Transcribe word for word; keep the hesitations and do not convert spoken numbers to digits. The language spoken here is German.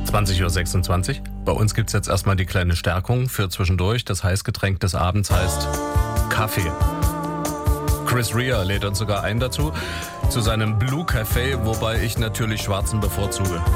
zwanzig Uhr sechsundzwanzig. Bei uns gibt es jetzt erstmal die kleine Stärkung für zwischendurch. Das Heißgetränk des Abends heißt Kaffee. Chris Rea lädt uns sogar ein dazu, zu seinem Blue Café, wobei ich natürlich Schwarzen bevorzuge.